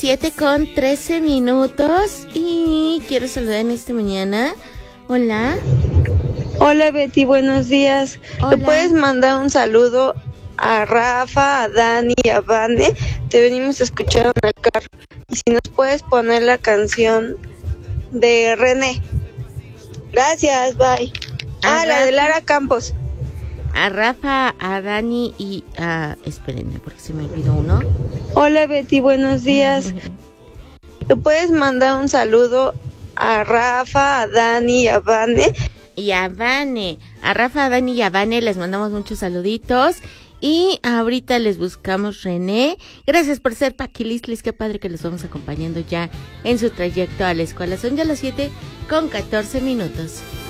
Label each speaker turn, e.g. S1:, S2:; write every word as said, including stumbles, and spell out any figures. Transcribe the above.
S1: siete con trece minutos y quiero saludar en esta mañana. Hola.
S2: Hola Betty, buenos días.
S1: Hola.
S2: ¿Le puedes mandar un saludo a Rafa, a Dani y a Vane? Te venimos a escuchar en el carro. Y si nos puedes poner la canción de René. Gracias, bye.
S1: A
S2: Ah, la
S1: Rafa.
S2: de Lara Campos.
S1: A Rafa, a Dani y a... Espérenme, porque se me olvidó uno.
S2: Hola Betty, buenos días. ¿Le puedes mandar un saludo a Rafa, a Dani y a Vane?
S1: Y a Vane, a Rafa, a Dani y a Vane les mandamos muchos saluditos. Y ahorita les buscamos René. Gracias por ser paquilislis, qué padre que los vamos acompañando ya en su trayecto a la escuela. Son ya las siete con catorce minutos.